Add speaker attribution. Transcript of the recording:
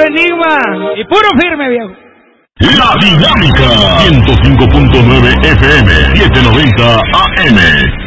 Speaker 1: enigma y puro firme, viejo.
Speaker 2: La Dinámica 105.9 FM 790 AM